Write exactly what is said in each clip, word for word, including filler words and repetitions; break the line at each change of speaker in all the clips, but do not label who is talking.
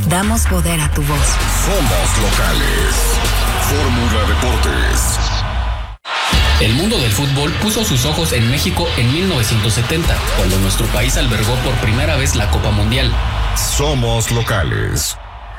Damos poder a tu voz.
Somos locales. Fórmula Deportes.
El mundo del fútbol puso sus ojos en México en mil novecientos setenta, cuando nuestro país albergó por primera vez la Copa Mundial.
Somos locales.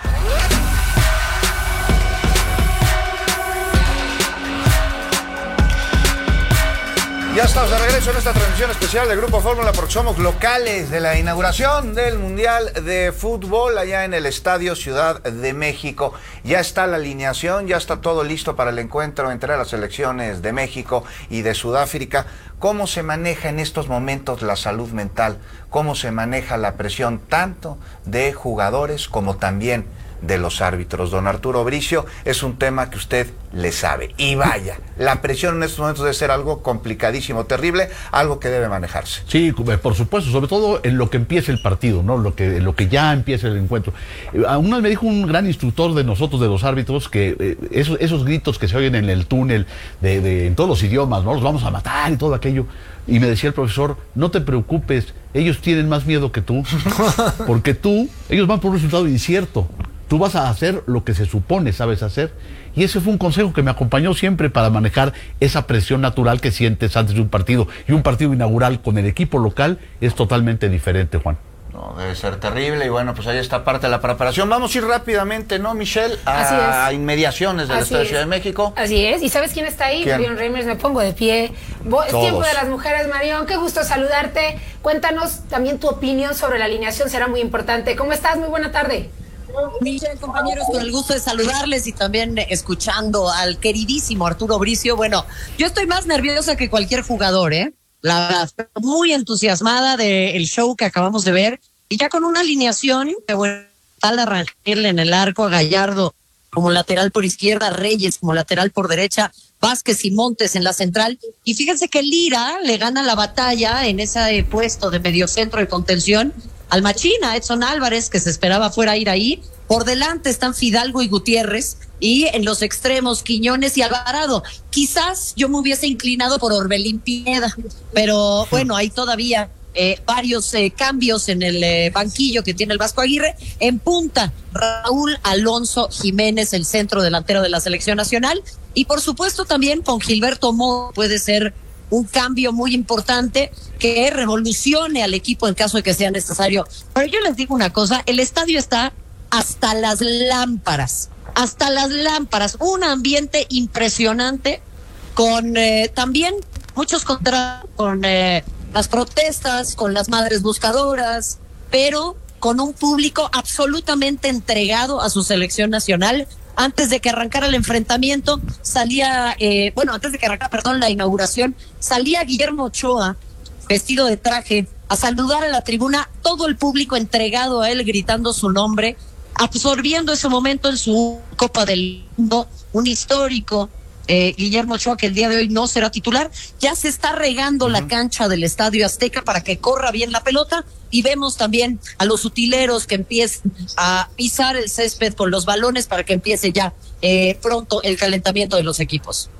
Ya estamos de regreso en esta transmisión especial del Grupo Fórmula porque somos locales de la inauguración del Mundial de Fútbol allá en el Estadio Ciudad de México. Ya está la alineación, ya está todo listo para el encuentro entre las selecciones de México y de Sudáfrica. ¿Cómo se maneja en estos momentos la salud mental? ¿Cómo se maneja la presión tanto de jugadores como también de los árbitros? Don Arturo Bricio, es un tema que usted le sabe. Y vaya, la presión en estos momentos debe ser algo complicadísimo, terrible, algo que debe manejarse.
Sí, por supuesto, sobre todo en lo que empiece el partido, ¿no? Lo que, en lo que ya empiece el encuentro. Una vez me dijo un gran instructor de nosotros, de los árbitros, que eh, esos, esos gritos que se oyen en el túnel, de, de, en todos los idiomas, ¿no? Los vamos a matar y todo aquello. Y me decía el profesor, no te preocupes, ellos tienen más miedo que tú, porque tú, ellos van por un resultado incierto. Tú vas a hacer lo que se supone sabes hacer. Y ese fue un consejo que me acompañó siempre para manejar esa presión natural que sientes antes de un partido. Y un partido inaugural con el equipo local es totalmente diferente, Juan.
No, debe ser terrible. Y bueno, pues ahí está parte de la preparación. Vamos a ir rápidamente, ¿no, Michelle? A
Así es.
inmediaciones del Estadio Ciudad de México.
Así es. ¿Y sabes quién está ahí?
¿Quién?
Marion Reimers. Me pongo de pie. Bo- es
Todos.
tiempo de las mujeres, Marion. Qué gusto saludarte. Cuéntanos también tu opinión sobre la alineación. Será muy importante. ¿Cómo estás? Muy buena tarde.
Michelle, compañeros, con el gusto de saludarles y también escuchando al queridísimo Arturo Bricio. Bueno, yo estoy más nerviosa que cualquier jugador, ¿eh? La verdad, muy entusiasmada del show que acabamos de ver y ya con una alineación que bueno, tal arrancarle en el arco a Gallardo como lateral por izquierda, Reyes como lateral por derecha, Vázquez y Montes en la central. Y fíjense que Lira le gana la batalla en ese puesto de mediocentro de contención al Machina, Edson Álvarez, que se esperaba fuera a ir ahí. Por delante están Fidalgo y Gutiérrez, y en los extremos Quiñones y Alvarado. Quizás yo me hubiese inclinado por Orbelín Pineda, pero bueno, hay todavía eh, varios eh, cambios en el eh, banquillo que tiene el Vasco Aguirre. En punta, Raúl Alonso Jiménez, el centro delantero de la selección nacional, y por supuesto también con Gilberto Mo puede ser un cambio muy importante que revolucione al equipo en caso de que sea necesario. Pero yo les digo una cosa, el estadio está hasta las lámparas, hasta las lámparas, un ambiente impresionante con eh, también muchos contra con eh, las protestas, con las madres buscadoras, pero con un público absolutamente entregado a su selección nacional. Antes de que arrancara el enfrentamiento, salía, eh, bueno, antes de que arrancara, perdón, la inauguración, salía Guillermo Ochoa, vestido de traje, a saludar a la tribuna, todo el público entregado a él, gritando su nombre, absorbiendo ese momento en su Copa del Mundo, un histórico. Eh, Guillermo Ochoa, que el día de hoy no será titular, ya se está regando uh-huh. la cancha del Estadio Azteca para que corra bien la pelota, y vemos también a los utileros que empiecen a pisar el césped con los balones para que empiece ya eh, pronto el calentamiento de los equipos.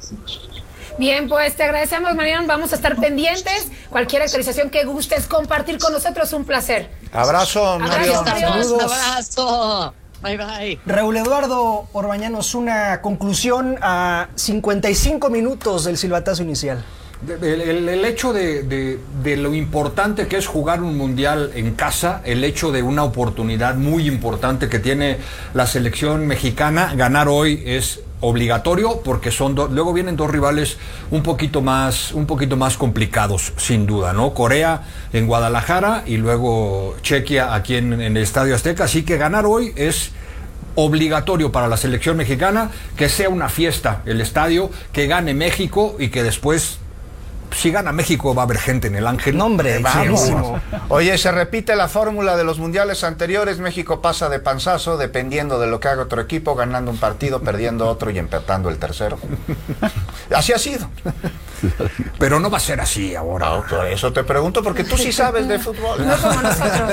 Bien, pues te agradecemos, Marión. Vamos a estar pendientes. Cualquier actualización que gustes compartir con nosotros, un placer.
Abrazo, Marión.
Saludos. Abrazo. Bye, bye.
Raúl Eduardo Orbañanos, una conclusión a cincuenta y cinco minutos del silbatazo inicial.
El, el, el hecho de, de, de lo importante que es jugar un mundial en casa, el hecho de una oportunidad muy importante que tiene la selección mexicana, ganar hoy es obligatorio porque son do, luego vienen dos rivales un poquito más un poquito más complicados, sin duda, ¿no? Corea en Guadalajara y luego Chequia aquí en, en el Estadio Azteca, así que ganar hoy es obligatorio para la selección mexicana, que sea una fiesta el estadio, que gane México y que después, si gana México, va a haber gente en el Ángel.
No, hombre,
vamos. Oye, se repite la fórmula de los mundiales anteriores. México pasa de panzazo, dependiendo de lo que haga otro equipo, ganando un partido, perdiendo otro y empatando el tercero. Así ha sido.
Pero no va a ser así ahora.
No, por eso te pregunto, porque tú sí sabes de fútbol.
No como nosotros.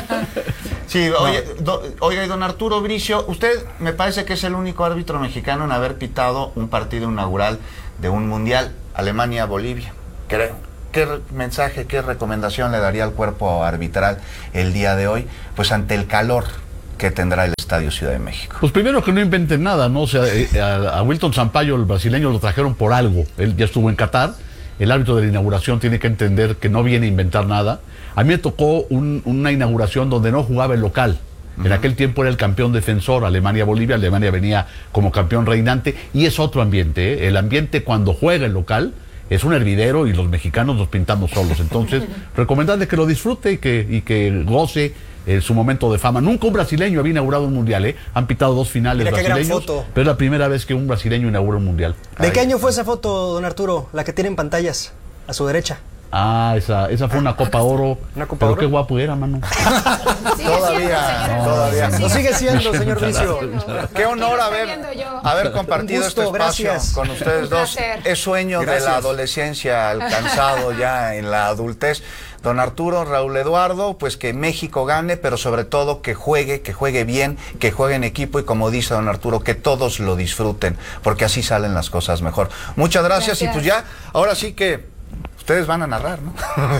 Sí, oye, do, oye, don Arturo Bricio, usted me parece que es el único árbitro mexicano en haber pitado un partido inaugural de un mundial, Alemania-Bolivia. Creo. ¿Qué mensaje, qué recomendación le daría al cuerpo arbitral el día de hoy? Pues ante el calor que tendrá el Estadio Ciudad de México?
Pues primero que no inventen nada, ¿no? O sea, eh, a, a Wilton Sampaio, el brasileño, lo trajeron por algo. Él ya estuvo en Qatar. El árbitro de la inauguración tiene que entender que no viene a inventar nada. A mí me tocó un, una inauguración donde no jugaba el local. En aquel tiempo era el campeón defensor, Alemania-Bolivia. Alemania venía como campeón reinante y es otro ambiente, ¿eh? El ambiente cuando juega el local es un hervidero y los mexicanos nos pintamos solos. Entonces, recomendarle que lo disfrute y que, y que goce eh, su momento de fama. Nunca un brasileño había inaugurado un mundial, ¿eh? Han pitado dos finales
Mira qué gran
brasileños,
foto.
pero es la primera vez que un brasileño inaugura un mundial.
¿De
Ay.
qué año fue esa foto, don Arturo? La que tiene en pantallas, a su derecha.
Ah, esa, esa fue una Copa Oro.
¿Una Copa
pero
Oro?
qué guapo era, mano.
Sigue
Todavía,
siendo, señor.
todavía.
Lo sigue siendo, señor
Muchas
Bricio.
gracias.
Qué honor haber,
Viendo yo.
haber compartido
Un gusto,
este espacio
gracias.
con ustedes
Un
dos.
placer.
Es sueño de
Gracias.
la adolescencia alcanzado ya en la adultez. Don Arturo, Raúl Eduardo, pues que México gane, pero sobre todo que juegue, que juegue bien, que juegue en equipo y como dice don Arturo, que todos lo disfruten, porque así salen las cosas mejor. Muchas gracias,
Gracias.
y pues ya, ahora sí que ustedes van a narrar, ¿no?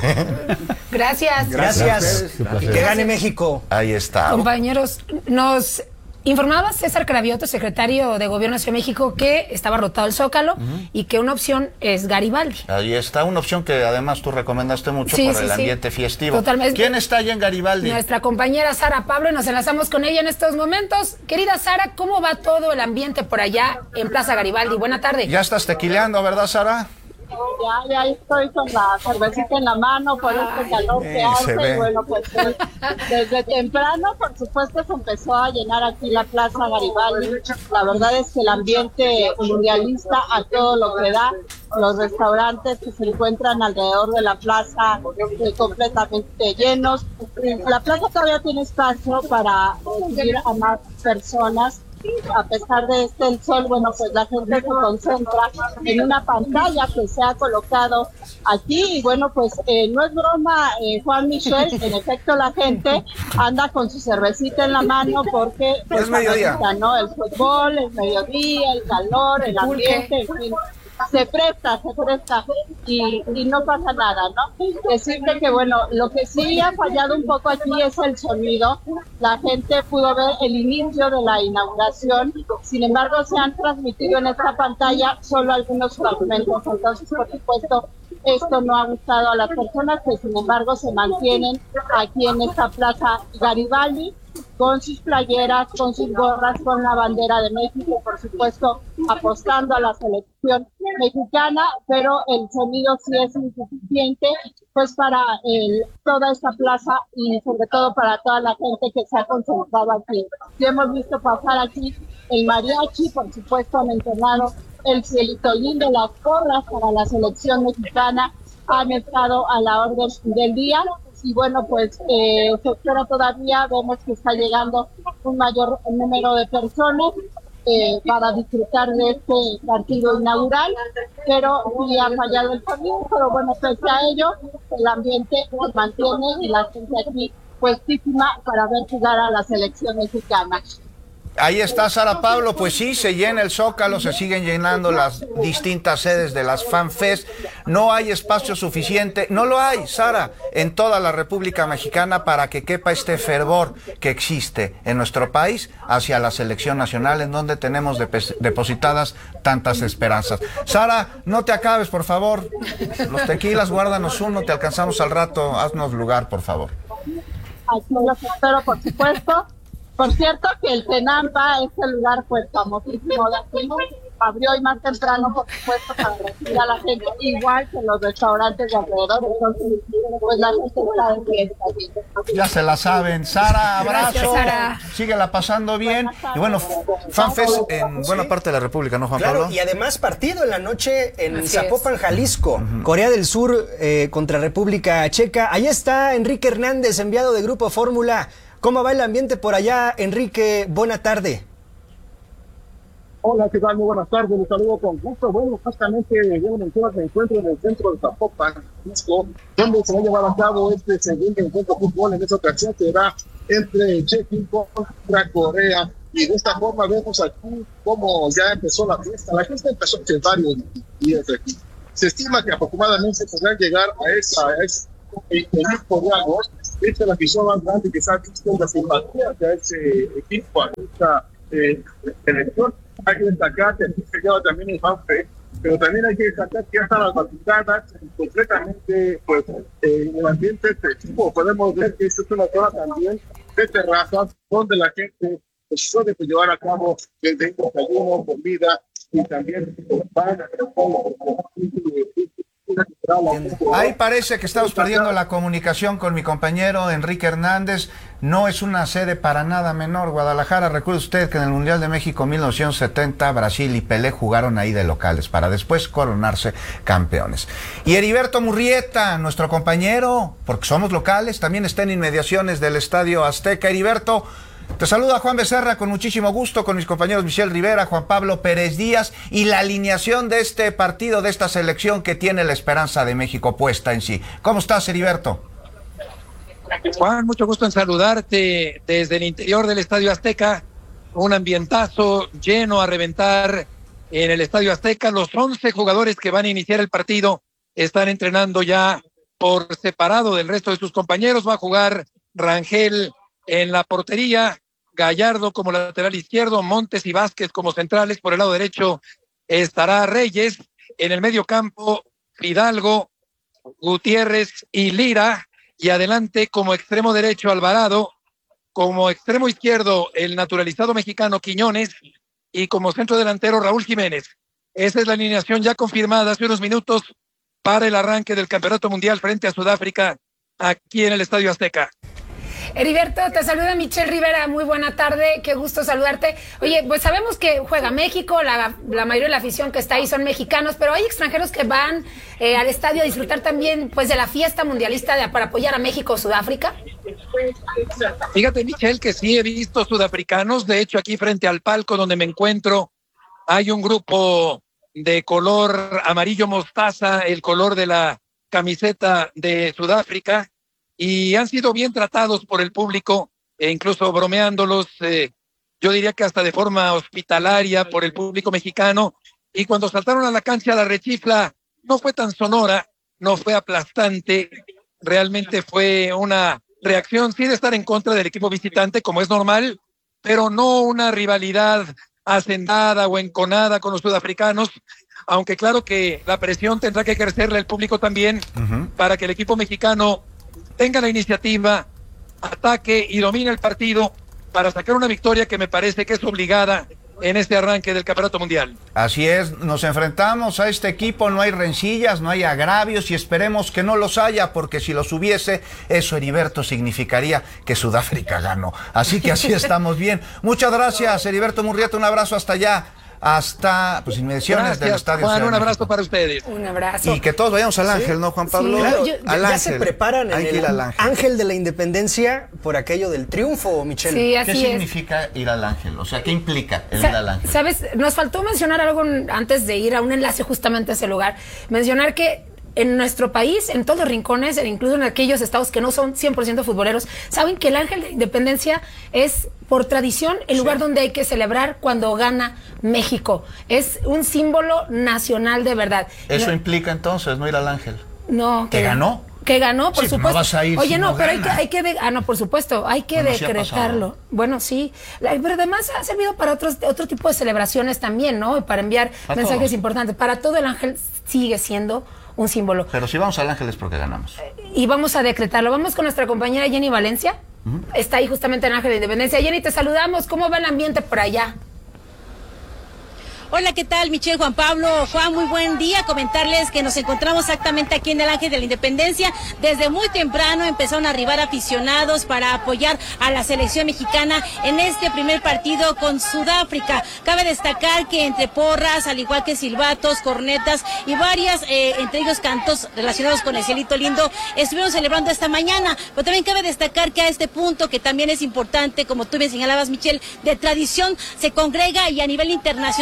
Gracias.
Gracias.
Qué placer.
Y que gane México.
Ahí está.
Compañeros, nos informaba César Cravioto, secretario de Gobierno de Ciudad de México, que estaba rotado el Zócalo y que una opción es Garibaldi.
Ahí está, una opción que además tú recomendaste mucho
Sí,
por
sí,
el
sí.
ambiente festivo.
Totalmente.
¿Quién está allá en Garibaldi?
Nuestra compañera Sara Pablo, y nos enlazamos con ella en estos momentos. Querida Sara, ¿cómo va todo el ambiente por allá en Plaza Garibaldi? Buena tarde.
Ya estás tequileando, ¿verdad, Sara?
Ya, ya estoy con la cervecita en la mano por este calor que
Eh, se
hace.
ve.
Y bueno, pues eh, desde temprano, por supuesto, se empezó a llenar aquí la Plaza Garibaldi. La verdad es que el ambiente mundialista a todo lo que da. Los restaurantes que se encuentran alrededor de la plaza eh, completamente llenos. La plaza todavía tiene espacio para recibir a más personas. A pesar de este el sol, bueno, pues la gente se concentra en una pantalla que se ha colocado aquí y bueno, pues eh, no es broma, eh, Juan Michel, en efecto la gente anda con su cervecita en la mano porque pues,
Es mediodía.
amerita, ¿no? El fútbol, el mediodía, el calor, el ambiente, en fin. Se presta, se presta y, y no pasa nada, ¿no? Decirte que, bueno, lo que sí ha fallado un poco aquí es el sonido. La gente pudo ver el inicio de la inauguración, sin embargo, se han transmitido en esta pantalla solo algunos fragmentos. Entonces, por supuesto, esto no ha gustado a las personas que, sin embargo, se mantienen aquí en esta Plaza Garibaldi, con sus playeras, con sus gorras, con la bandera de México, por supuesto, apostando a la selección mexicana, pero el sonido sí es insuficiente, pues para el, toda esta plaza y sobre todo para toda la gente que se ha concentrado aquí. Ya hemos visto pasar aquí el mariachi, por supuesto han entonado el cielito lindo, las porras para la selección mexicana han estado a la orden del día. Y bueno, pues eh, se espera todavía, vemos que está llegando un mayor número de personas eh, para disfrutar de este partido inaugural, pero sí ha fallado el sonido, pero bueno, pese a ello, el ambiente se mantiene y la gente aquí puestísima para ver jugar a la selección mexicana.
Ahí está Sara Pablo, pues sí, se llena el Zócalo, se siguen llenando las distintas sedes de las FanFest, no hay espacio suficiente, no lo hay, Sara, en toda la República Mexicana para que quepa este fervor que existe en nuestro país hacia la selección nacional, en donde tenemos dep- depositadas tantas esperanzas. Sara, no te acabes, por favor, los tequilas, guárdanos uno, te alcanzamos al rato, haznos lugar, por favor.
Aquí los espero, por supuesto. Por cierto que el Tenampa, este lugar pues famosísimo de aquí, abrió hoy más temprano, por supuesto, para recibir a la gente, igual que los restaurantes de alrededor. Entonces, pues la gente está de fiesta.
Ya se la saben. Sara, abrazo.
Gracias, Sara.
Síguela pasando bien. Y bueno, FanFest en buena parte de la República, ¿no, Juan
Claro,
Pablo?
y además partido en la noche en
Así
Zapopan, Jalisco, Corea del Sur eh, contra República Checa. Ahí está Enrique Hernández, enviado de Grupo Fórmula. ¿Cómo va el ambiente por allá, Enrique? Buena tarde.
Hola, ¿qué tal? Muy buenas tardes, les saludo con gusto. Bueno, justamente llevo un encuentro en el centro de Zapopan, Jalisco, donde se va a llevar a cabo este segundo encuentro de fútbol. En esta ocasión será entre Chequia contra Corea. Y de esta forma vemos aquí cómo ya empezó la fiesta. La fiesta empezó hace varios días aquí. Se estima que aproximadamente podrán llegar a esa, a ese mil coreanos esta es la afición más grande que se ha visto en la simpatía de ese equipo, a esta eh, selección. Hay que destacar que aquí se lleva también el fanfare, pero también hay que destacar que ya están las batucadas completamente, pues, eh, en el ambiente festivo. Podemos ver que esta es una zona también de terrazas donde la gente pues, suele pues, llevar a cabo desde el desayuno, comida y también van a
Ahí parece que estamos perdiendo la comunicación con mi compañero Enrique Hernández. No es una sede para nada menor. Guadalajara, recuerde usted que en el Mundial de México mil novecientos setenta Brasil y Pelé jugaron ahí de locales para después coronarse campeones. Y Heriberto Murrieta, nuestro compañero, porque somos locales, también está en inmediaciones del Estadio Azteca. Heriberto, te saluda Juan Becerra con muchísimo gusto, con mis compañeros Michelle Rivera, Juan Pablo Pérez Díaz, y la alineación de este partido, de esta selección que tiene la esperanza de México puesta en sí. ¿Cómo estás, Heriberto?
Juan, mucho gusto en saludarte desde el interior del Estadio Azteca. Un ambientazo lleno a reventar en el Estadio Azteca. Los once jugadores que van a iniciar el partido están entrenando ya por separado del resto de sus compañeros. Va a jugar Rangel en la portería, Gallardo como lateral izquierdo, Montes y Vázquez como centrales. Por el lado derecho estará Reyes. En el medio campo, Hidalgo, Gutiérrez y Lira. Y adelante como extremo derecho Alvarado, como extremo izquierdo el naturalizado mexicano Quiñones y como centro delantero Raúl Jiménez. Esa es la alineación ya confirmada hace unos minutos para el arranque del Campeonato Mundial frente a Sudáfrica aquí en el Estadio Azteca.
Heriberto, te saluda Michelle Rivera, muy buena tarde, qué gusto saludarte. Oye, pues sabemos que juega México, la, la mayoría de la afición que está ahí son mexicanos, pero hay extranjeros que van eh, al estadio a disfrutar también pues de la fiesta mundialista de, para apoyar a México o Sudáfrica.
Fíjate, Michelle, que sí he visto sudafricanos, de hecho aquí frente al palco donde me encuentro hay un grupo de color amarillo mostaza, el color de la camiseta de Sudáfrica, y han sido bien tratados por el público, e incluso bromeándolos, eh, yo diría que hasta de forma hospitalaria por el público mexicano. Y cuando saltaron a la cancha, la rechifla no fue tan sonora, no fue aplastante, realmente fue una reacción, sí, de estar en contra del equipo visitante, como es normal, pero no una rivalidad hacendada o enconada con los sudafricanos, aunque claro que la presión tendrá que ejercerla el público también, uh-huh, para que el equipo mexicano tenga la iniciativa, ataque y domine el partido para sacar una victoria que me parece que es obligada en este arranque del Campeonato Mundial.
Así es, nos enfrentamos a este equipo, no hay rencillas, no hay agravios y esperemos que no los haya, porque si los hubiese, eso, Heriberto, significaría que Sudáfrica ganó. Así que así estamos bien. Muchas gracias, Heriberto Murrieta, un abrazo hasta allá. Hasta pues inmediaciones
Gracias,
del Estadio
Juan,
Ciudad
un
de
abrazo
México.
para ustedes.
Un abrazo.
Y que todos vayamos al Ángel, sí, ¿no, Juan Pablo?
Sí, claro, yo,
al
ya
Ángel.
se preparan en
Hay que
el
ir al Ángel.
Ángel de la Independencia por aquello del triunfo, Michelle.
Sí, así
¿Qué
es.
significa ir al Ángel? O sea, ¿qué implica el
Sa
ir al Ángel?
Sabes, nos faltó mencionar algo antes de ir a un enlace justamente a ese lugar. Mencionar que en nuestro país, en todos los rincones, incluso en aquellos estados que no son cien por ciento futboleros, saben que el Ángel de la Independencia es, por tradición, el lugar, sí, donde hay que celebrar cuando gana México. Es un símbolo nacional de verdad.
Eso
no,
implica entonces no ir al Ángel.
No.
¿Que ganó?
Que ganó, por
sí,
supuesto.
No vas a ir.
Oye,
si
no,
no
pero
gana.
hay que, hay que, ah, no, por supuesto, hay que bueno, decretarlo. Sí, bueno, sí, la, pero además ha servido para otros, otro tipo de celebraciones también, ¿no? Y para enviar para mensajes todos. importantes. Para todo el Ángel sigue siendo un símbolo.
Pero si vamos al Ángel es porque ganamos.
Y vamos a decretarlo. Vamos con nuestra compañera Jenny Valencia. Uh-huh. Está ahí justamente en Ángel de Independencia. Jenny, te saludamos. ¿Cómo va el ambiente por allá?
Hola, ¿qué tal? Michelle, Juan Pablo, Juan, muy buen día. Comentarles que nos encontramos exactamente aquí en el Ángel de la Independencia. Desde muy temprano empezaron a arribar aficionados para apoyar a la selección mexicana en este primer partido con Sudáfrica. Cabe destacar que entre porras, al igual que silbatos, cornetas y varias, eh, entre ellos cantos relacionados con el cielito lindo, estuvieron celebrando esta mañana. Pero también cabe destacar que a este punto, que también es importante, como tú me señalabas, Michelle, de tradición, se congrega y a nivel internacional es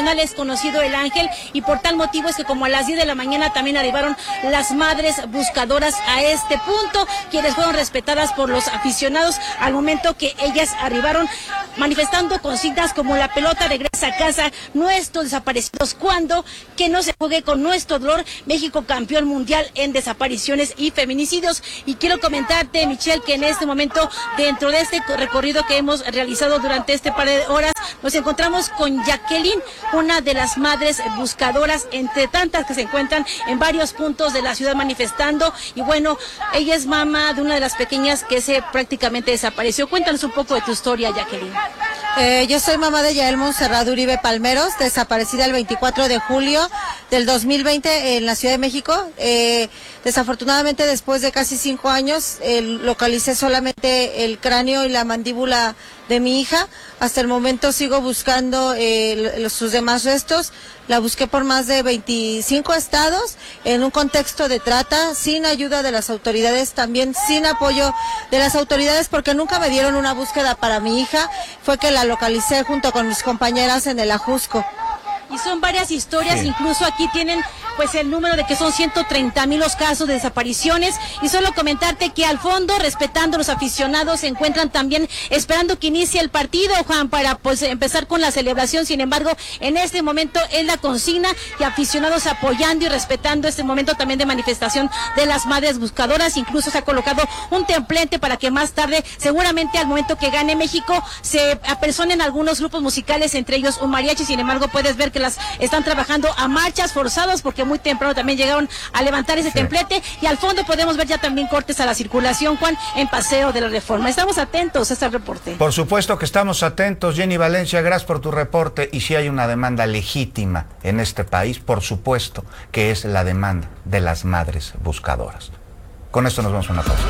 conocido el ángel, y por tal motivo es que como a las diez de la mañana también arribaron las madres buscadoras a este punto, quienes fueron respetadas por los aficionados al momento que ellas arribaron, manifestando consignas como la pelota regresa a casa, nuestros desaparecidos cuando, que no se juegue con nuestro dolor, México campeón mundial en desapariciones y feminicidios. Y quiero comentarte, Michelle, que en este momento, dentro de este recorrido que hemos realizado durante este par de horas, nos encontramos con Jacqueline, una de las madres buscadoras, entre tantas que se encuentran en varios puntos de la ciudad manifestando, y bueno, ella es mamá de una de las pequeñas que se prácticamente desapareció. Cuéntanos un poco de tu historia, Jacqueline.
Eh, yo soy mamá de Yael Montserrat Uribe Palmeros, desaparecida el veinticuatro de julio del dos mil veinte en la Ciudad de México. Eh, desafortunadamente, después de casi cinco años, eh, localicé solamente el cráneo y la mandíbula de mi hija. Hasta el momento sigo buscando eh, los, sus demás restos. La busqué por más de veinticinco estados, en un contexto de trata, sin ayuda de las autoridades, también sin apoyo de las autoridades, porque nunca me dieron una búsqueda para mi hija. Fue que la localicé junto con mis compañeras en el Ajusco.
Y son varias historias, sí. Incluso aquí tienen pues el número de que son ciento treinta mil los casos de desapariciones, y solo comentarte que al fondo, respetando a los aficionados, se encuentran también esperando que inicie el partido, Juan, para pues empezar con la celebración. Sin embargo, en este momento es la consigna, y aficionados apoyando y respetando este momento también de manifestación de las madres buscadoras. Incluso se ha colocado un templete para que más tarde, seguramente al momento que gane México, se apersonen algunos grupos musicales, entre ellos un mariachi. Sin embargo, puedes ver que las están trabajando a marchas forzadas, porque muy temprano también llegaron a levantar ese sí. templete, y al fondo podemos ver ya también cortes a la circulación, Juan, en Paseo de la Reforma. Estamos atentos a este reporte.
Por supuesto que estamos atentos, Jenny Valencia, gracias por tu reporte. Y si hay una demanda legítima en este país, por supuesto que es la demanda de las madres buscadoras. Con esto nos vamos a una pausa.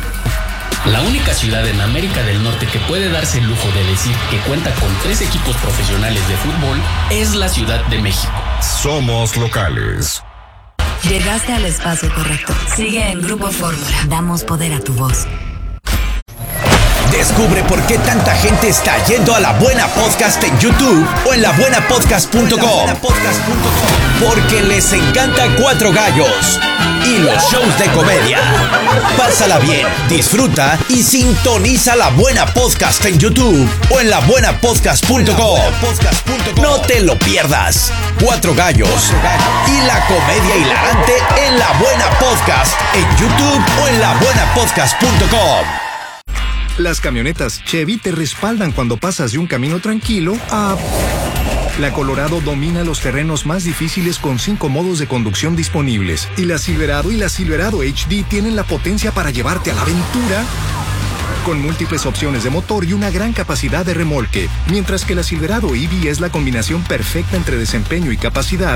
La única ciudad en América del Norte que puede darse el lujo de decir que cuenta con tres equipos profesionales de fútbol es la Ciudad de México.
Somos locales.
Llegaste al espacio correcto. Sigue en Grupo Fórmula. Damos poder a tu voz.
Descubre por qué tanta gente está yendo a La Buena Podcast en YouTube o en la buena podcast punto com. Porque les encanta Cuatro Gallos y los shows de comedia. Pásala bien, disfruta y sintoniza La Buena Podcast en YouTube o en la buena podcast punto com. No te lo pierdas. Cuatro Gallos y la comedia hilarante en La Buena Podcast en YouTube o en la buena podcast punto com.
Las camionetas Chevy te respaldan cuando pasas de un camino tranquilo a... La Colorado domina los terrenos más difíciles con cinco modos de conducción disponibles. Y la Silverado y la Silverado H D tienen la potencia para llevarte a la aventura con múltiples opciones de motor y una gran capacidad de remolque. Mientras que la Silverado E V es la combinación perfecta entre desempeño y capacidad,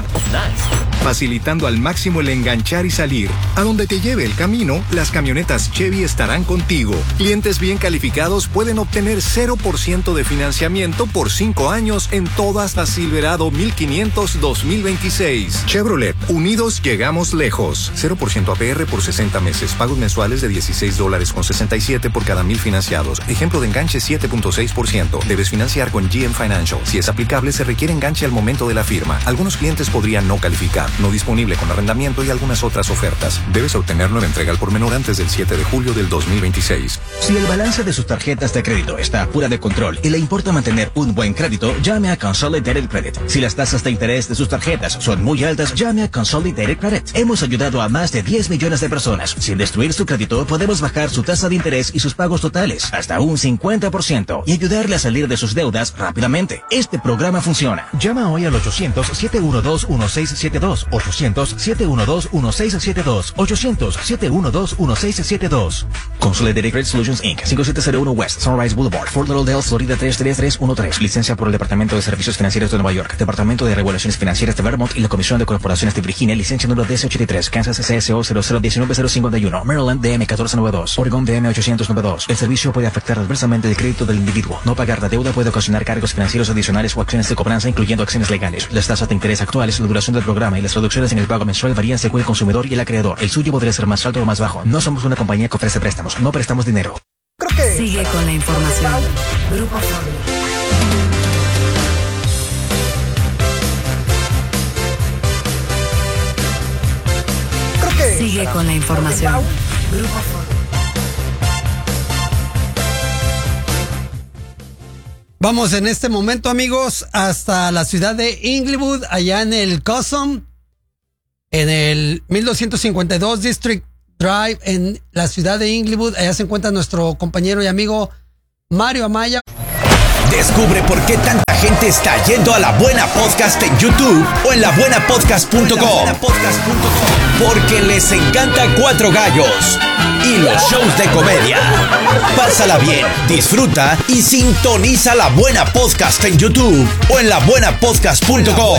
facilitando al máximo el enganchar y salir. A donde te lleve el camino, las camionetas Chevy estarán contigo. Clientes bien calificados pueden obtener cero por ciento de financiamiento por cinco años en todas las Silverado mil quinientos dos mil veintiséis. Chevrolet, unidos llegamos lejos. cero por ciento A P R por sesenta meses. Pagos mensuales de dieciséis dólares con sesenta y siete por cada mil financiados. Ejemplo de enganche siete punto seis por ciento. Debes financiar con G M Financial. Si es aplicable, se requiere enganche al momento de la firma. Algunos clientes podrían no calificar. No disponible con arrendamiento y algunas otras ofertas. Debes obtenerlo en entrega al por menor antes del siete de julio del dos mil veintiséis.
Si el balance de sus tarjetas de crédito está fuera de control y le importa mantener un buen crédito, llame a Consolidated Credit. Si las tasas de interés de sus tarjetas son muy altas, llame a Consolidated Credit. Hemos ayudado a más de diez millones de personas. Sin destruir su crédito, podemos bajar su tasa de interés y sus pagos totales hasta un cincuenta por ciento y ayudarle a salir de sus deudas rápidamente. Este programa funciona. Llama hoy al ochocientos, siete uno dos, uno seis siete dos, ochocientos, siete uno dos, uno seis siete dos, ochocientos, siete uno dos, uno seis siete dos. Consolidated Credit Solutions incorporated. cinco siete cero uno West Sunrise Boulevard, Fort Lauderdale, Florida tres tres tres uno tres. Licencia por el Departamento de Servicios Financieros de Nueva York, Departamento de Regulaciones Financieras de Vermont y la Comisión de Corporaciones de Virginia. Licencia número D S ochenta y tres, Kansas C S O cero cero uno nueve cero cincuenta y uno, Maryland D M catorce noventa y dos, Oregon D M ochocientos noventa y dos. El servicio puede afectar adversamente el crédito del individuo. No pagar la deuda puede ocasionar cargos financieros adicionales o acciones de cobranza, incluyendo acciones legales. Las tasas de interés actuales, la duración del programa y las reducciones en el pago mensual varían según el consumidor y el acreedor. El suyo podría ser más alto o más bajo. No somos una compañía que ofrece préstamos. No prestamos dinero.
Creo que... Sigue con la información. Grupo Fórmula. información. Grupo Fórmula.
Vamos en este momento, amigos, hasta la ciudad de Inglewood, allá en el Custom, en el mil doscientos cincuenta y dos District Drive, en la ciudad de Inglewood. Allá se encuentra nuestro compañero y amigo Mario Amaya.
Descubre por qué tanta gente está yendo a La Buena Podcast en YouTube o en la buena podcast punto com. Porque les encanta Cuatro Gallos y los shows de comedia. Pásala bien, disfruta y sintoniza La Buena Podcast en YouTube o en la buena podcast punto com.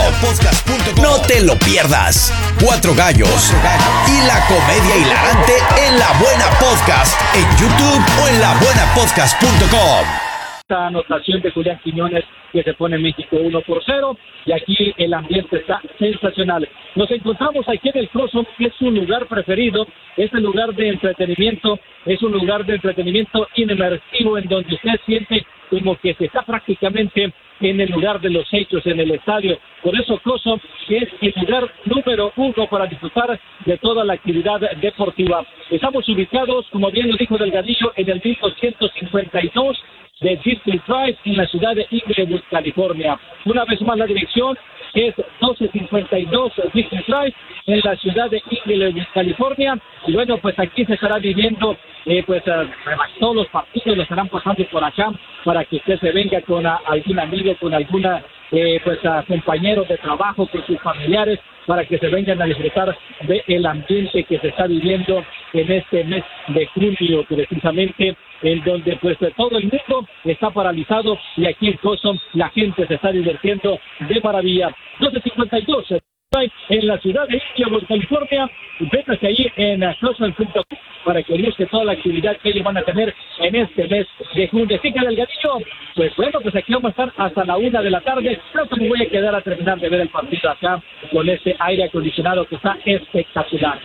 No te lo pierdas. Cuatro Gallos y la comedia hilarante en La Buena Podcast en YouTube o en la buena podcast punto com.
Esta anotación de Julián Quiñones que se pone México uno por cero y aquí el ambiente está sensacional. Nos encontramos aquí en el Custom, que es su lugar preferido, es el lugar de entretenimiento, es un lugar de entretenimiento inmersivo en donde usted siente como que se está prácticamente en el lugar de los hechos, en el estadio. Por eso Custom es el lugar número uno para disfrutar de toda la actividad deportiva. Estamos ubicados, como bien lo dijo Delgadillo, en el mil doscientos cincuenta y dos de District Drive en la ciudad de Inglewood, California. Una vez más la dirección es doce cincuenta y dos District Drive en la ciudad de Inglewood, California. Y bueno, pues aquí se estará viviendo eh, pues uh, todos los partidos, lo estarán pasando por acá para que usted se venga con uh, algún amigo, con alguna eh, pues uh, compañero de trabajo, con sus familiares, para que se vengan a disfrutar del ambiente que se está viviendo en este mes de junio, precisamente, en donde pues todo el mundo está paralizado y aquí en Custom la gente se está divirtiendo de maravilla. doce cincuenta y dos en la ciudad de Inglewood, California. Véngase ahí en custom punto com para que busque toda la actividad que ellos van a tener en este mes de junio. Así que Delgadillo, pues bueno, pues aquí vamos a estar hasta la una de la tarde. Pronto me voy a quedar a terminar de ver el partido acá con este aire acondicionado que está espectacular.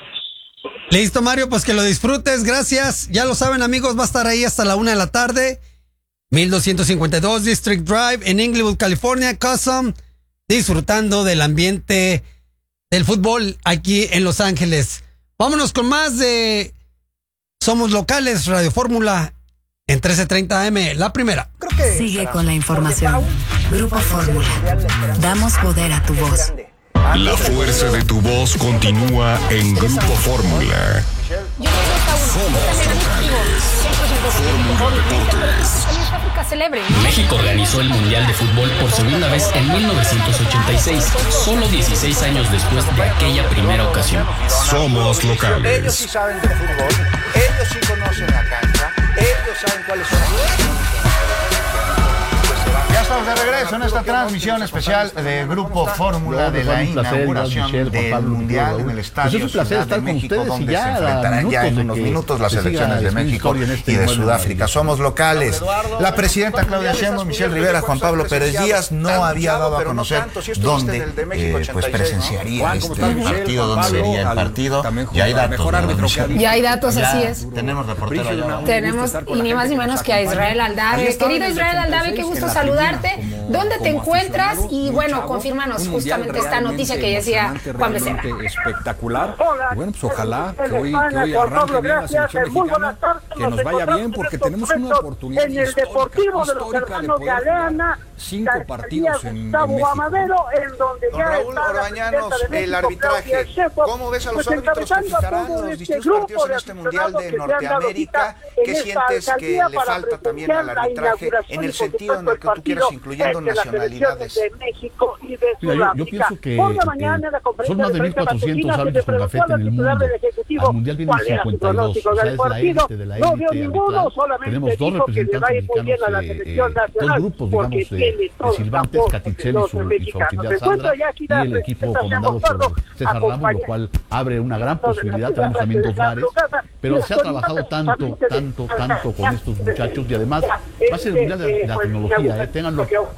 Listo, Mario, pues que lo disfrutes, gracias. Ya lo saben, amigos, va a estar ahí hasta la una de la tarde. mil doscientos cincuenta y dos District Drive en Inglewood, California, Custom, disfrutando del ambiente del fútbol aquí en Los Ángeles. Vámonos con más de Somos Locales, Radio Fórmula en trece treinta A M, la primera.
Sigue con la información. Grupo Fórmula. Damos poder a tu voz.
La fuerza de tu voz continúa en Grupo Fórmula. Somos locales. Fórmula Deportes.
México organizó el Mundial de Fútbol por segunda vez en mil novecientos ochenta y seis, solo dieciséis años después de aquella primera ocasión.
Somos locales.
Ellos sí saben de fútbol, ellos sí conocen la cancha, ellos saben cuáles son los... Ya estamos de regreso en esta transmisión especial de Grupo Fórmula de la inauguración del Mundial en el Estadio Ciudad de México, donde se enfrentarán ya en unos minutos las selecciones de México y de Sudáfrica. Somos locales. La presidenta Claudia Sheinbaum, Michelle Rivera, Juan Pablo Pérez Díaz no había dado a conocer dónde eh, pues presenciaría este partido, dónde sería el partido. Ya hay datos.
Ya hay datos, así es.
Tenemos reportero allá.
Tenemos, y ni más ni menos que a Israel Aldave. Querido Israel Aldave, qué gusto saludarte. ¿Dónde te encuentras? Y bueno, confírmanos justamente esta noticia que decía Juan Becerra.
Espectacular. Y bueno, pues ojalá que hoy, que hoy arranque bien la selección mexicana, que nos vaya bien, porque tenemos una oportunidad histórica, histórica de poder jugar cinco partidos en, en México.
Don Raúl Orbañanos, el arbitraje. ¿Cómo ves a los árbitros que fijarán los distintos partidos en este Mundial de Norteamérica? ¿Qué sientes que le falta también al arbitraje en el sentido en el que tú quieras, incluyendo nacionalidades?
Mira, yo, yo pienso que eh, son más de mil cuatrocientos árbitros con gafete en el mundo. Al Mundial vienen cincuenta y dos. O sea, es la élite de la élite arbitral. Tenemos dos representantes mexicanos, eh, eh, dos grupos, digamos, eh, de silbantes, Catichel y su, y su auxiliar Sandra, y el equipo comandado por César Ramos, lo cual abre una gran posibilidad. Tenemos también dos bares, pero se ha trabajado tanto, tanto, tanto con estos muchachos, y además va a ser el Mundial de la, de la tecnología, eh, ténganlo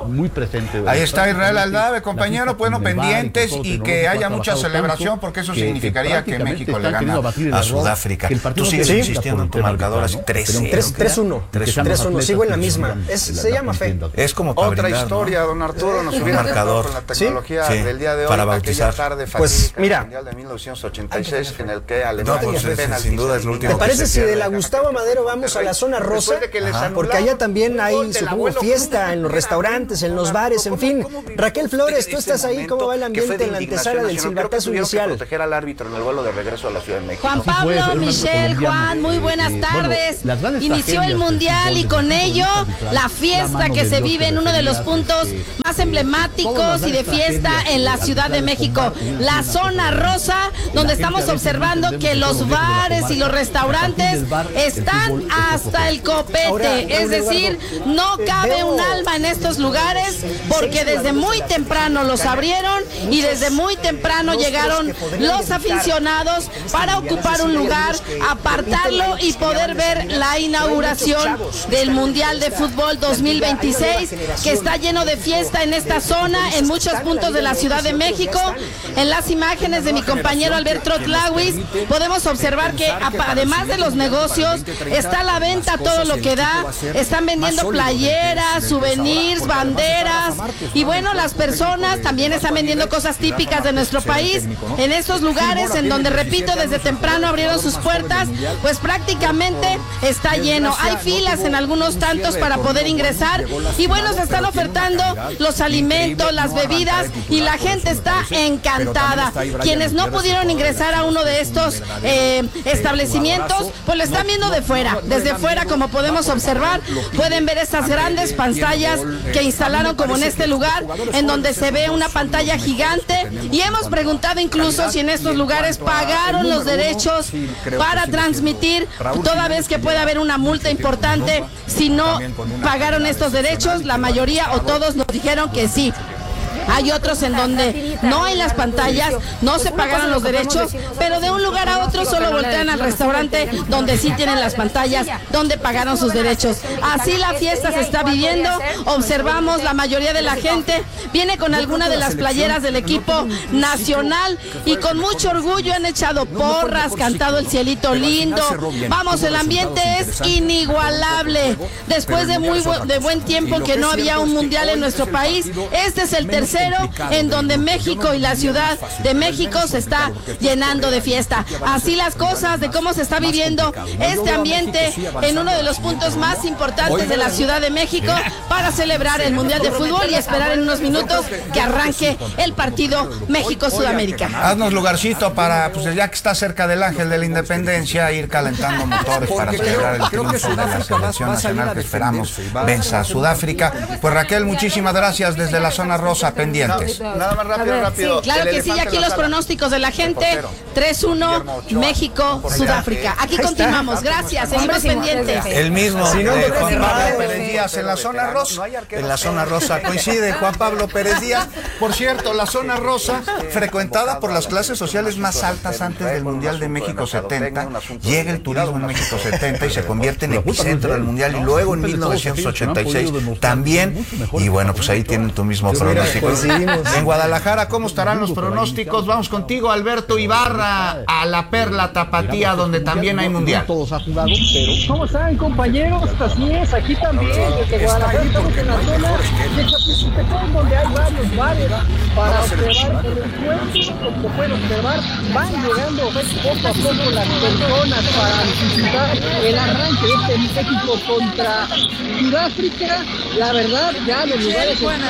muy presente.
Ahí está Israel Aldave, compañero, bueno, pendientes y que haya mucha celebración, porque eso significaría que México le gana a Sudáfrica. Tú sigues insistiendo en tu marcador así, tres
uno. tres uno, sigo en la misma. Se llama fe.
Es como otra historia, don Arturo, nos hubiera marcador con la tecnología del día de hoy, para bautizar. Tarde
pues mira,
mundial de mil novecientos ochenta y seis, en el que Alemania sin duda es lo último.
¿Te parece si de la Gustavo Madero vamos a la zona rosa? Porque allá también hay, supongo, fiesta en los restaurantes, en los bares, en fin. Raquel Flores, tú estás ahí, ¿cómo va el ambiente en la antesala del silbatazo inicial?
Proteger al árbitro en el vuelo de regreso a la Ciudad de México.
Juan Pablo, Michelle, Juan, muy buenas tardes. Inició el mundial y con ello la fiesta que se vive en uno de los puntos más emblemáticos y de fiesta en la Ciudad de México, la zona rosa, donde estamos observando que los bares y los restaurantes están hasta el copete, es decir, no cabe un alma en estos lugares porque desde muy temprano los abrieron y desde muy temprano llegaron los aficionados para ocupar un lugar, apartarlo y poder ver la inauguración del Mundial de Fútbol dos mil veintiséis, que está lleno de fiesta en esta zona, en muchos puntos de la Ciudad de México. En las imágenes de mi compañero Alberto Tlawis podemos observar que además de los negocios está a la venta todo lo que da, están vendiendo playeras, souvenirs, banderas y bueno, las personas también están vendiendo cosas típicas de nuestro país en estos lugares en donde, repito, desde temprano abrieron sus puertas, pues prácticamente está lleno, hay filas en algunos tantos para poder ingresar y bueno, se están ofertando los alimentos, las bebidas y la gente está encantada. Quienes no pudieron ingresar a uno de estos eh, establecimientos, pues lo están viendo de fuera, desde fuera, como podemos observar, pueden ver estas grandes pantallas que instalaron como en este lugar, en donde se ve una pantalla gigante y hemos preguntado incluso si en estos lugares pagaron los derechos para transmitir, toda vez que puede haber una multa importante si no pagaron estos derechos. La mayoría o todos nos dijeron que sí. Hay otros en donde no hay las pantallas, no se pagaron los derechos, pero de un lugar a otro solo voltean al restaurante donde sí tienen las pantallas, donde pagaron sus derechos. Así la fiesta se está viviendo, observamos la mayoría de la gente viene con alguna de las playeras del equipo nacional y con mucho orgullo han echado porras, cantado el cielito lindo. Vamos, el ambiente es inigualable. Después de muy bu de buen tiempo que no había un mundial en nuestro país, este es el tercer en donde México y la Ciudad de México se está llenando de fiesta. Así las cosas de cómo se está viviendo este ambiente en uno de los puntos más importantes de la Ciudad de México para celebrar el Mundial de Fútbol y esperar en unos minutos que arranque el partido México-Sudamérica.
Haznos lugarcito para, pues ya que está cerca del Ángel de la Independencia, ir calentando motores para celebrar el triunfo de la selección nacional que esperamos venza a Sudáfrica. Pues Raquel, muchísimas gracias desde la zona rosa. Pendientes.
Nada más rápido, rápido. Sí, claro que sí, aquí los pronósticos de la gente. tres uno, México, Sudáfrica. Aquí continuamos, gracias, seguimos pendientes.
El mismo de Juan Pablo Pérez Díaz en la zona rosa. En la zona rosa coincide Juan Pablo Pérez Díaz. Por cierto, la zona rosa, frecuentada por las clases sociales más altas antes del Mundial de México setenta, llega el turismo en México setenta y se convierte en epicentro del Mundial y luego en mil novecientos ochenta y seis también. Y bueno, pues ahí tienen tu mismo pronóstico. En Guadalajara, ¿cómo estarán los pronósticos? Vamos contigo, Alberto Ibarra, a la Perla Tapatía, donde también hay mundial.
Todos han jugado, pero... ¿Cómo están, compañeros? Así es, aquí también, desde Guadalajara estamos en la zona de Chapultepec, donde hay varios bares para observar el encuentro. Como se puede observar, van llegando poco a poco las personas para anticipar el arranque de este México contra Sudáfrica. La verdad, ya los lugares están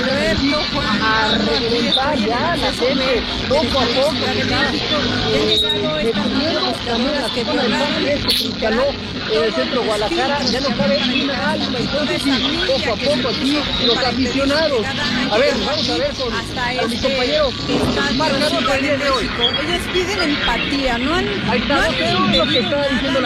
a reventar ya la gente poco a poco. Que se instaló en el centro de Guadalajara, ya no cabe una alma, entonces sí, poco a poco aquí los aficionados. A ver, vamos a ver con, con mis compañeros. Marcador para el día de hoy.
Ellos piden empatía, no han...
Ahí está, no es lo que está diciendo la gente del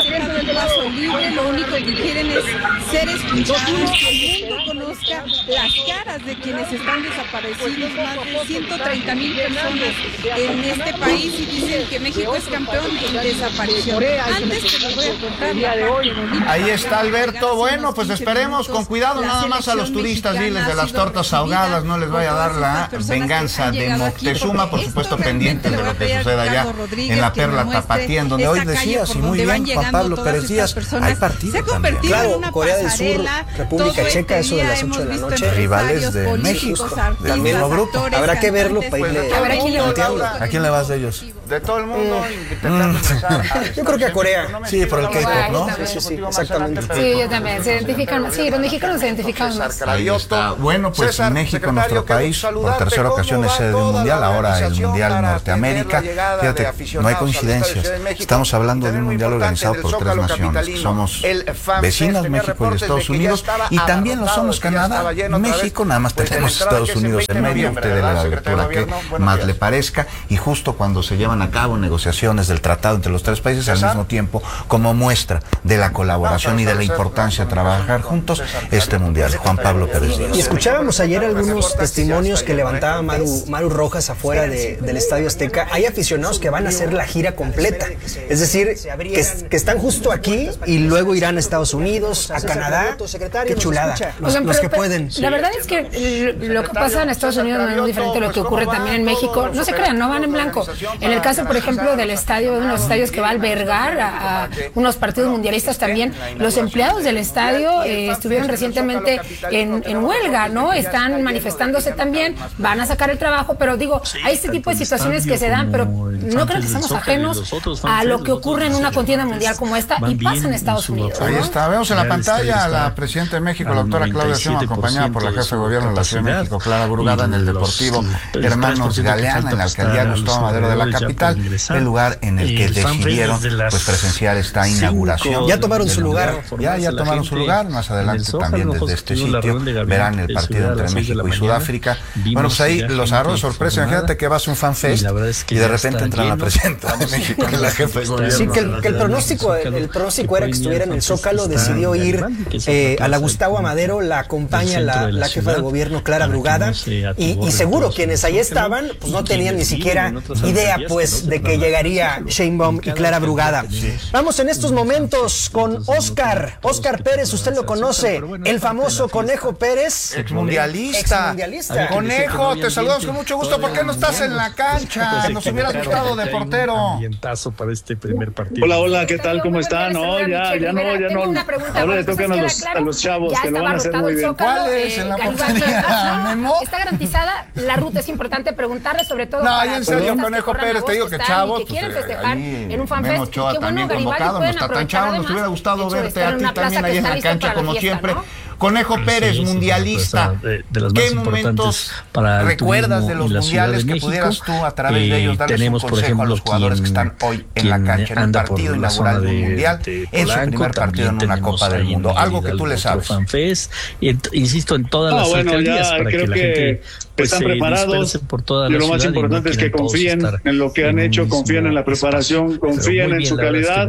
un paso libre, lo único que quieren es ser escuchados, que el mundo conozca las caras de quienes están desaparecidos, más de ciento treinta mil personas en este país, y dicen que México es campeón de desaparición. Antes que les voy a contar la parte bonita.
Ahí está Alberto. Bueno, pues esperemos con cuidado nada más a los turistas, diles de las tortas ahogadas, no les vaya a dar la venganza de Moctezuma, por supuesto pendientes de lo que suceda allá en la Perla Tapatía, en donde hoy decías, y muy bien, Juan Pablo Pérez Díaz, hay partido también.
Claro, Corea del Sur, República Checa, eso de las ocho de la noche.
Rivales de México, del mismo grupo.
Habrá que verlo para irle volteando.
¿A quién le vas de ellos? De todo el mundo, intentando empezar.
Yo creo que a Corea.
Sí, por el K-pop, ¿no?
Sí, sí, exactamente.
Sí, yo también. Se identifican, sí, los mexicanos se identifican más.
Ahí está. Bueno, pues México, nuestro país, por tercera ocasión es sede del Mundial, ahora el Mundial Norteamérica. Fíjate, no hay coincidencias. Estamos hablando de un Mundial organizado por tres naciones, que somos vecinas, México y Estados Unidos, y también lo somos Canadá. México, nada más tenemos Estados Unidos en medio, usted dé la lectura que más le parezca, y justo cuando se llevan a cabo negociaciones del tratado entre los tres países, al mismo tiempo, como muestra de la colaboración y de la importancia de trabajar juntos, este Mundial. Juan Pablo Pérez Díaz.
Y escuchábamos ayer algunos testimonios que levantaba Maru, Maru Rojas afuera de, del Estadio Azteca. Hay aficionados que van a hacer la gira completa, es decir, que, que están justo aquí y luego irán a Estados Unidos, a Canadá. Qué chulada, los,
Oigan,
los
pero,
que pueden.
La verdad es que lo que pasa en Estados Unidos no es muy diferente a lo que ocurre también en México. No se crean, no van en blanco. En el caso, por ejemplo, del estadio, uno de los estadios que va a albergar a, a unos partidos mundialistas también, los empleados del estadio eh, estuvieron recientemente en, en huelga, ¿no? Están manifestándose también, van a sacar el trabajo, pero digo, hay este tipo de situaciones que se dan, pero no creo que estamos ajenos a lo que ocurre en una contienda mundial como esta y pasa en Estados Unidos, ¿no?
Ahí está, vemos en la pantalla a la presidenta de México, la doctora Claudia Sheinbaum, acompañada por la jefa de gobierno de la Ciudad de México, Clara Brugada, en el Deportivo Hermanos Galeana, en la alcaldía Gustavo Madero de la capital, el lugar en el que decidieron pues presenciar esta inauguración.
Ya tomaron su lugar.
Ya, ya tomaron su lugar. Más adelante también desde este sitio verán el partido entre México y Sudáfrica. Bueno, pues ahí los agarró de sorpresa. Imagínate que vas a un fanfest y de repente entra la presidenta de México, que es la jefa de gobierno.
Sí, que el, que el pronóstico, el, el pronóstico era que estuviera en el Zócalo, decidió ir eh, a la Gustavo Amadero, la acompaña la, la jefa de gobierno Clara Brugada, y, y seguro quienes ahí estaban pues no tenían ni siquiera idea pues de que llegaría Sheinbaum y Clara Brugada. Vamos en estos momentos con Oscar, Oscar Pérez, usted lo conoce, el famoso Conejo Pérez,
exmundialista.
Exmundialista.
Conejo, te saludamos con mucho gusto. ¿Por qué no estás en la cancha? Nos hubieras gustado de portero.
Para este primer partido.
Hola, hola, ¿qué tal? ¿Cómo está? No, ya, ya no, ya no. Ahora le tocan a los, a los chavos que lo van a hacer muy bien.
¿Cuál es en la portería?
Está garantizada la ruta, es importante preguntarle sobre todo.
No, en serio, Conejo Pérez, te digo que chavos,
que quieren festejar en un fanfest.
Memo Ochoa también convocado, no está tan chavo, nos hubiera gustado verte a ti también ahí en la cancha como siempre. Conejo Pérez, mundialista,
de, de las
¿qué momentos
para
recuerdas de los mundiales de que pudieras tú a través de ellos darles
tenemos,
un consejo
ejemplo,
a los jugadores
quien,
que están hoy en la cancha, en el partido inaugural de un mundial, en su primer partido en una Copa del Mundo? Algo que tú le sabes.
Fanfest, insisto, en todas
ah,
las
bueno,
alcaldías
ya,
para
creo
que la
que
gente pues,
están preparados
por toda
y
la
lo más importante es que confíen en lo que han hecho, confíen en la preparación, confíen en su calidad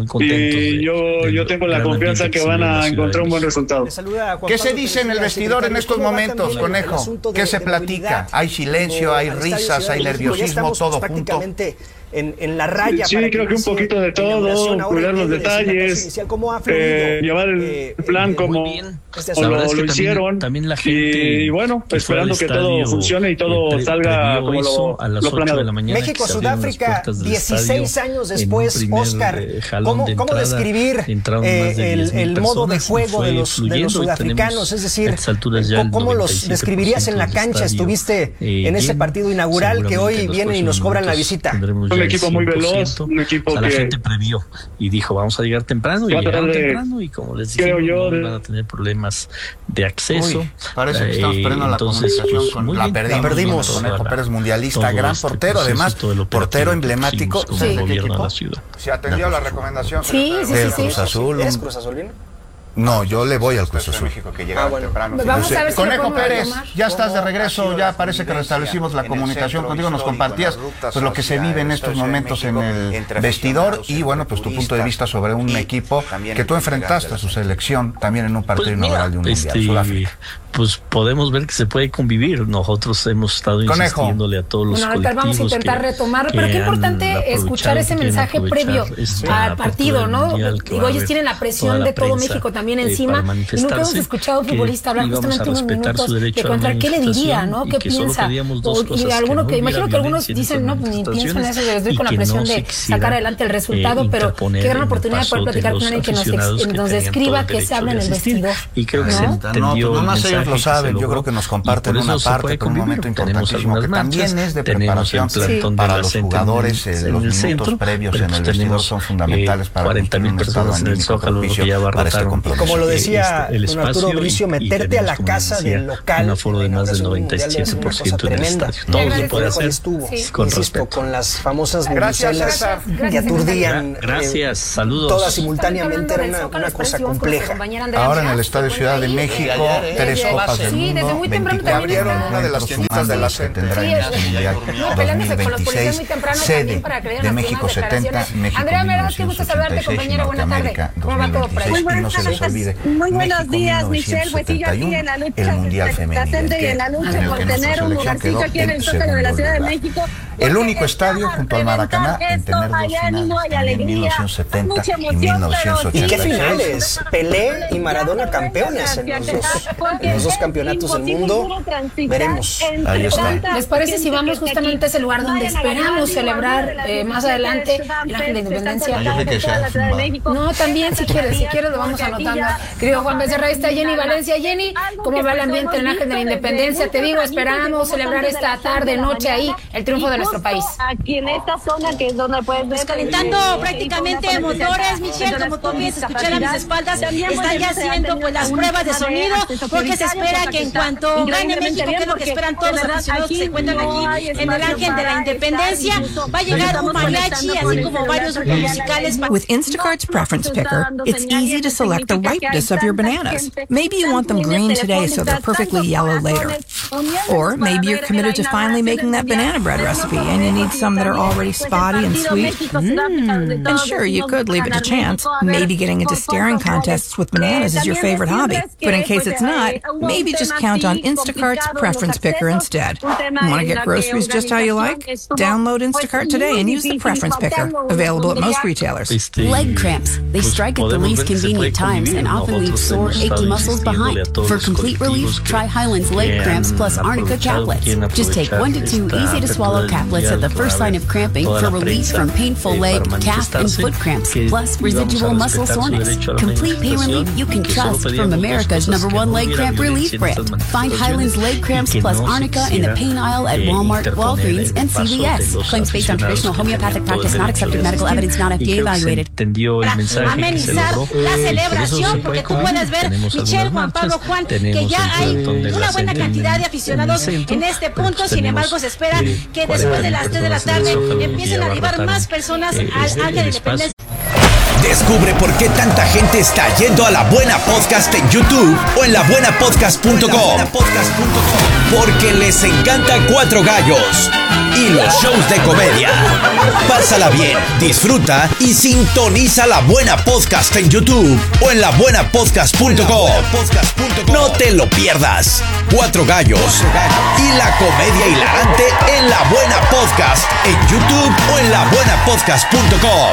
y yo, yo tengo la confianza que van a encontrar un buen resultado.
¿Qué se dice en el vestidor en estos momentos, Conejo? ¿Qué se platica? ¿Hay silencio, hay risas, hay nerviosismo, todo junto?
En, en la raya.
Sí,
para
creo que un poquito de todo, cuidar los detalles, eh, llevar el eh, plan como
este
o lo,
es que
lo hicieron
también, también la gente
y, y bueno, esperando que todo funcione y todo
pre
salga como lo,
a las
lo planeado.
De la mañana,
México-Sudáfrica, dieciséis años después, Oscar, ¿cómo,
de
cómo describir eh, el, el modo de juego de los, de los sudafricanos? Es decir, ¿cómo los describirías en la cancha? Estuviste en ese partido inaugural que hoy vienen y nos cobran la visita.
Un equipo muy veloz, un equipo
o sea,
que...
la gente previó y dijo, vamos a llegar temprano, y llegaron
de,
temprano, y como les dije,
yo,
no van a tener problemas de acceso.
Uy, parece que estamos perdiendo eh, la entonces, comunicación pues, con... La perdimos, la perdimos. Conejo Pérez, mundialista, gran portero, este además, portero emblemático.
Sí. El gobierno de la ciudad.
Se atendió la recomendación.
Sí, sí, sí.
Cruz Azul.
¿Es Cruz Azulino?
No, yo le voy al Cruz Azul. México que llega ah, bueno. temprano. Vamos a ver si Conejo Pérez, ya estás de regreso, ya parece que restablecimos la comunicación contigo, nos compartías pues lo que se vive en estos momentos en el vestidor y bueno, pues tu punto de vista sobre un equipo que tú enfrentaste a su selección también en un partido pues inaugural de un
este,
mundial, Sudáfrica.
Pues podemos ver que se puede convivir. Nosotros hemos estado insistiéndole a todos los
bueno, colectivos. Vamos a intentar retomarlo, pero qué importante escuchar ese mensaje previo al partido, ¿no? Digo, ellos tienen la presión de todo México también encima y nunca hemos escuchado a un futbolista hablar justamente unos minutos de contar qué le diría, ¿no? ¿Qué piensa? Y alguno que, imagino que algunos dicen, no, ni pienso en eso, les doy con la presión de sacar adelante el resultado, pero qué gran oportunidad de poder platicar con alguien que nos describa qué se habla en el vestidor.
Y creo que se entendió
el mensaje. Lo saben, yo creo que nos comparten una parte, pero un momento importantísimo que también es de preparación sí. para los jugadores, eh, los minutos previos en el vestidor son fundamentales para
cuarenta mil personas en el Zócalo que ya
para este compromiso. Como lo decía don Arturo Bricio, meterte a la casa del local,
un aforo de más del noventa y siete por ciento en el estadio. Todo se puede hacer con respeto.
Con las famosas bubucelas que aturdían.
Gracias, saludos.
Todas simultáneamente era una cosa compleja.
Ahora en el Estadio Ciudad de México, tres Copas del
sí, desde muy temprano
también abrieron una de las tiendas de las que tendrá en este Mundial dos mil veintiséis, sede de México setenta, México mil novecientos ochenta y seis, Norteamérica dos mil veintiséis, y no se les olvide,
muy buenos días, Michelle, pues sí, yo aquí en la lucha,
el Mundial femenino,
y en la lucha por tener un lugarcito aquí en el Zócalo de la Ciudad de México.
El único estadio junto al Maracaná en tener dos finales, en mil novecientos setenta y mil novecientos ochenta y seis.
¿Y qué finales? Pelé y Maradona campeones en los dos, en los dos campeonatos del mundo. Veremos.
Ahí está.
¿Les parece si vamos justamente a ese lugar donde esperamos celebrar eh, más adelante el Ángel de Independencia? No, también si quieres, si quieres lo vamos anotando. Querido Juan Becerra, está Jenny Valencia. Jenny, ¿cómo va el ambiente en el Ángel de la Independencia? Te digo, esperamos celebrar esta tarde, noche ahí, el triunfo de nuestro país.
Aquí en esta zona que es donde puedes ver.
Calentando prácticamente motores, Michelle, como tú puedes escuchar a mis espaldas, están ya haciendo pues las pruebas de sonido, porque se espera que en cuanto gane México, que es lo que esperan todos los aficionados que se encuentran aquí en el Ángel de la Independencia, va a llegar un mariachi, así como varios grupos musicales.
With Instacart's Preference Picker, it's easy to select the ripeness of your bananas. Maybe you want them green today so they're perfectly yellow later. Or maybe you're committed to finally making that banana bread recipe and you need some that are already spotty and sweet. Mm. And sure, you could leave it to chance. Maybe getting into staring contests with bananas is your favorite hobby. But in case it's not, maybe just count on Instacart's Preference Picker instead. Want to get groceries just how you like? Download Instacart today and use the Preference Picker. Available at most retailers.
Leg cramps. They strike at the least convenient times and often leave sore, achy muscles behind. For complete relief, try Highland's Leg Cramps plus Arnica Caplets. Just take one to two easy-to-swallow caplets at the first sign of cramping for relief from painful leg, calf, and foot cramps, plus residual muscle soreness. Complete pain relief you can trust from America's number one leg cramp relief brand. Find Highland's Leg Cramps plus Arnica in the pain aisle at Walmart, Walgreens, and C V S. Claims based on traditional homeopathic practice, not accepted medical evidence, not F D A evaluated.
Para amenizar la celebración, porque tú puedes ver, Michelle, Juan Pablo, Juan, que ya hay una buena cantidad de aficionados en este punto. Sin embargo, se espera que después de las tres de la tarde empiecen a arribar más personas al Ángel de Independencia.
Descubre por qué tanta gente está yendo a La Buena Podcast en YouTube o en la buena podcast punto com. Porque les encanta Cuatro Gallos y los shows de comedia. Pásala bien, disfruta y sintoniza La Buena Podcast en YouTube o en la buena podcast punto com. No te lo pierdas. Cuatro Gallos y la comedia hilarante en La Buena Podcast en YouTube o en la buena podcast punto com.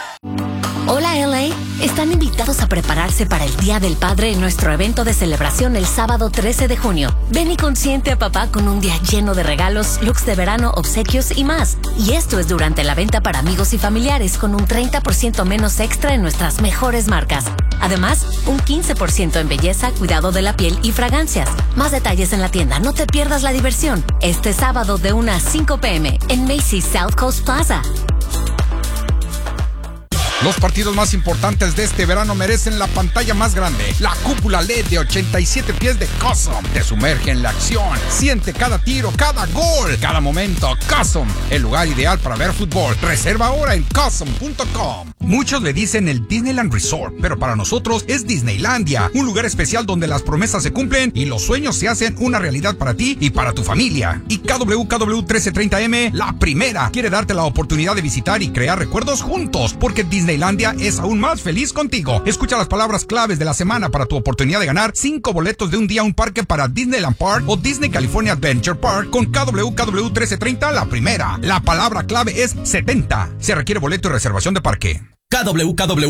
Hola L A, están invitados a prepararse para el Día del Padre en nuestro evento de celebración el sábado trece de junio. Ven y consiente a papá con un día lleno de regalos, looks de verano, obsequios y más. Y esto es durante la venta para amigos y familiares con un treinta por ciento menos extra en nuestras mejores marcas. Además, un quince por ciento en belleza, cuidado de la piel y fragancias. Más detalles en la tienda, no te pierdas la diversión. Este sábado de una a cinco p m en Macy's South Coast Plaza.
Los partidos más importantes de este verano merecen la pantalla más grande, la cúpula L E D de ochenta y siete pies de Custom. Te sumerge en la acción, siente cada tiro, cada gol, cada momento. Custom, el lugar ideal para ver fútbol. Reserva ahora en custom punto com. Muchos le dicen el Disneyland Resort, pero para nosotros es Disneylandia, un lugar especial donde las promesas se cumplen y los sueños se hacen una realidad para ti y para tu familia. Y K W K W trece treinta M, la primera, quiere darte la oportunidad de visitar y crear recuerdos juntos, porque Disneylandia es aún más feliz contigo. Escucha las palabras claves de la semana para tu oportunidad de ganar cinco boletos de un día a un parque para Disneyland Park o Disney California Adventure Park con K W K W trece treinta, la primera. La palabra clave es setenta. Se requiere boleto y reservación de parque.
K W K W